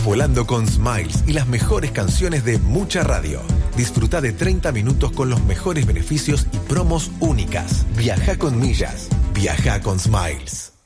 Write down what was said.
Volando con Smiles y las mejores canciones de mucha radio. Disfruta de 30 minutos con los mejores beneficios y promos únicas. Viaja con millas. Viaja con Smiles.